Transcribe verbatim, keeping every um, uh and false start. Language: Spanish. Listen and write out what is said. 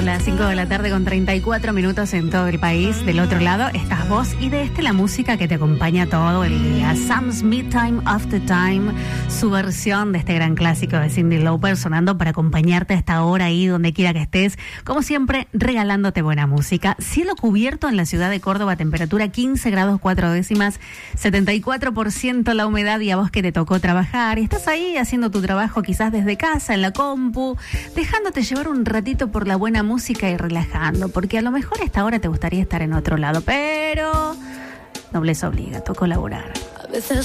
Son las cinco de la tarde con treinta y cuatro minutos en todo el país. Del otro lado estás vos y de este la música que te acompaña todo el día. Sam Smith, Time After Time, su versión de este gran clásico de Cyndi Lauper sonando para acompañarte a esta hora ahí donde quiera que estés. Como siempre, regalándote buena música. Cielo cubierto en la ciudad de Córdoba, temperatura quince grados cuatro décimas, setenta y cuatro por ciento la humedad, y a vos que te tocó trabajar. Y estás ahí haciendo tu trabajo quizás desde casa, en la compu, dejándote llevar un ratito por la buena música y relajando, porque a lo mejor a esta hora te gustaría estar en otro lado, pero nobleza obliga, tocó laburar. A veces